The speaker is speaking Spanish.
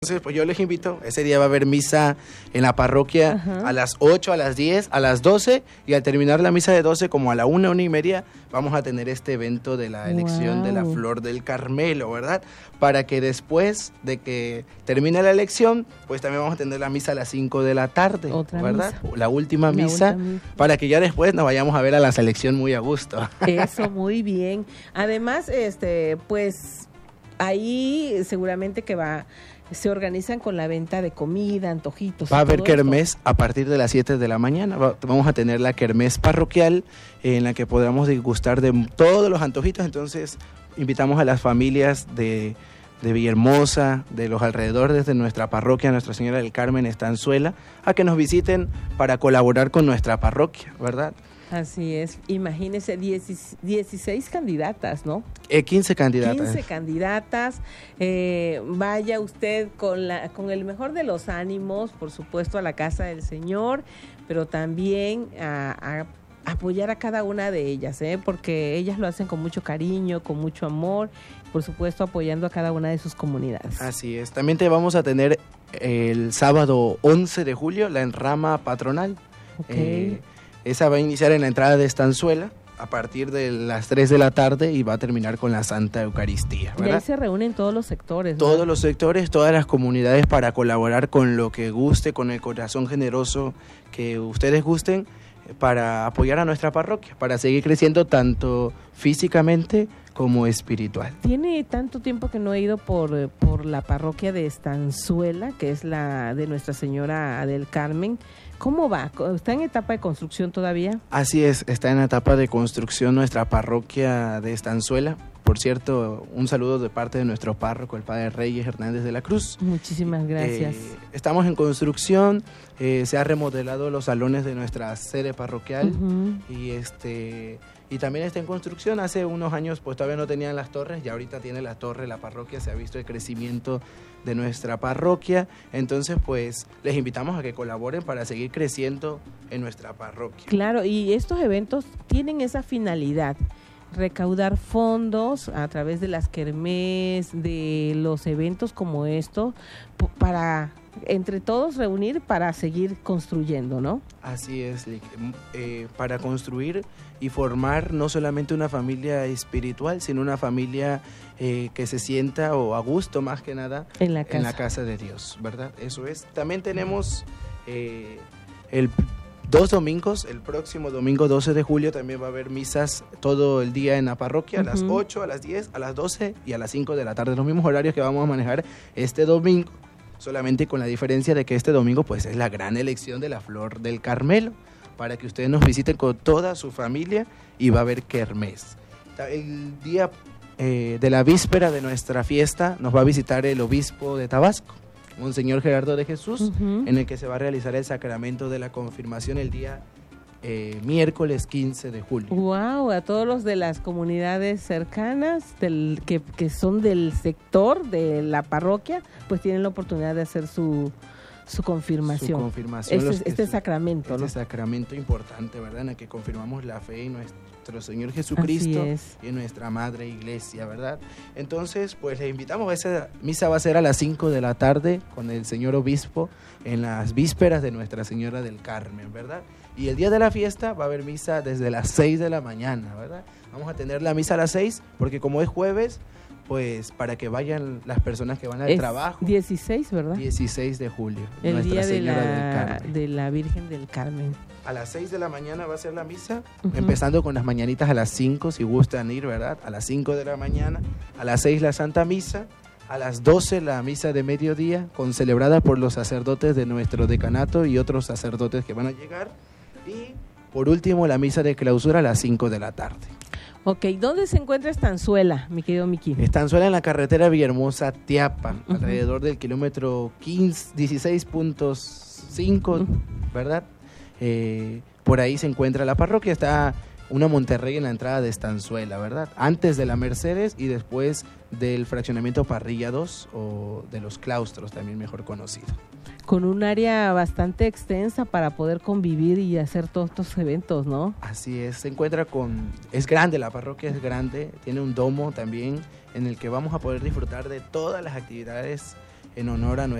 Entonces, pues yo les invito, ese día va a haber misa en la parroquia. Ajá. A las 8, a las 10, a las 12, y al terminar la misa de 12, como a la 1:30, vamos a tener este evento de la elección de la Flor del Carmelo, ¿verdad? Para que después de que termine la elección, pues también vamos a tener la misa a las 5 de la tarde, ¿verdad? Misa. La última misa, para que ya después nos vayamos a ver a la selección muy a gusto. Eso, muy bien. Además, pues ahí seguramente que se organizan con la venta de comida, antojitos. Va a haber kermés a partir de las 7 de la mañana. Vamos a tener la kermés parroquial en la que podamos degustar de todos los antojitos. Entonces, invitamos a las familias de Villahermosa, de los alrededores de nuestra parroquia, Nuestra Señora del Carmen Estanzuela, a que nos visiten para colaborar con nuestra parroquia, ¿verdad? Así es, imagínese 16 candidatas, ¿no? 15 candidatas. 15 candidatas, vaya usted con el mejor de los ánimos, por supuesto, a la casa del Señor, pero también a apoyar a cada una de ellas, porque ellas lo hacen con mucho cariño, con mucho amor, por supuesto apoyando a cada una de sus comunidades. Así es, también te vamos a tener el sábado 11 de julio la enrama patronal. Okay. Esa va a iniciar en la entrada de Estanzuela a partir de las 3 de la tarde y va a terminar con la Santa Eucaristía, ¿verdad? Y ahí se reúnen todos los sectores, ¿no? Todos los sectores, todas las comunidades para colaborar con lo que guste, con el corazón generoso que ustedes gusten, para apoyar a nuestra parroquia, para seguir creciendo tanto físicamente como espiritual. Tiene tanto tiempo que no he ido por la parroquia de Estanzuela, que es la de Nuestra Señora del Carmen. ¿Cómo va? ¿Está en etapa de construcción todavía? Así es, está en etapa de construcción nuestra parroquia de Estanzuela. Por cierto, un saludo de parte de nuestro párroco, el Padre Reyes Hernández de la Cruz. Muchísimas gracias. Estamos en construcción, se ha remodelado los salones de nuestra sede parroquial. Y también está en construcción. Hace unos años pues todavía no tenían las torres, ya ahorita tiene la torre, la parroquia, se ha visto el crecimiento de nuestra parroquia. Entonces pues les invitamos a que colaboren para seguir creciendo en nuestra parroquia. Claro, y estos eventos tienen esa finalidad: recaudar fondos a través de las kermés, de los eventos como estos, para entre todos reunir para seguir construyendo, ¿no? Así es, para construir y formar no solamente una familia espiritual, sino una familia que se sienta o a gusto más que nada en la casa de Dios, ¿verdad? Eso es. También tenemos dos domingos, el próximo domingo 12 de julio también va a haber misas todo el día en la parroquia, a las 8, a las 10, a las 12 y a las 5 de la tarde, los mismos horarios que vamos a manejar este domingo, solamente con la diferencia de que este domingo pues es la gran elección de la Flor del Carmelo, para que ustedes nos visiten con toda su familia y va a haber kermés. El día de la víspera de nuestra fiesta nos va a visitar el obispo de Tabasco, Monseñor Gerardo de Jesús, en el que se va a realizar el sacramento de la confirmación el día miércoles 15 de julio. Wow, a todos los de las comunidades cercanas que son del sector de la parroquia, pues tienen la oportunidad de hacer su confirmación. Su confirmación. Este sacramento, ¿no? Este sacramento importante, ¿verdad? En el que confirmamos la fe en nuestro Señor Jesucristo y en nuestra Madre Iglesia, ¿verdad? Entonces, pues les invitamos, esa misa va a ser a las 5 de la tarde con el señor obispo en las vísperas de Nuestra Señora del Carmen, ¿verdad? Y el día de la fiesta va a haber misa desde las 6 de la mañana, ¿verdad? Vamos a tener la misa a las 6 porque como es jueves, pues para que vayan las personas que van al trabajo. 16, ¿verdad? 16 de julio. El día de la Virgen del Carmen. A las 6 de la mañana va a ser la misa, empezando con las mañanitas a las 5, si gustan ir, ¿verdad? A las 5 de la mañana, a las 6 la Santa Misa, a las 12 la misa de mediodía, celebrada por los sacerdotes de nuestro decanato y otros sacerdotes que van a llegar. Y por último la misa de clausura a las 5 de la tarde. Ok, ¿dónde se encuentra Estanzuela, mi querido Miki? Estanzuela en la carretera Villahermosa-Tiapa, alrededor del kilómetro 16.5, ¿verdad? Por ahí se encuentra la parroquia, está una Monterrey en la entrada de Estanzuela, ¿verdad? Antes de la Mercedes y después del fraccionamiento Parrilla 2 o de los claustros, también mejor conocido. Con un área bastante extensa para poder convivir y hacer todos estos eventos, ¿no? Así es, es grande, la parroquia es grande, tiene un domo también en el que vamos a poder disfrutar de todas las actividades en honor a